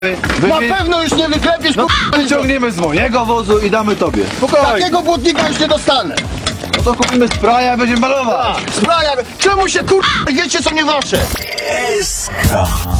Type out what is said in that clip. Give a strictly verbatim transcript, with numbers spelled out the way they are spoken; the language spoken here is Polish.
Na pewno już nie wyklepiesz, No, k***a. wyciągniemy z mojego wozu i damy tobie. Spokojnie. Takiego błotnika już nie dostanę. No to kupimy spraja, będziemy malować. Spraja, czemu się kur... wiecie co nie wasze? S K.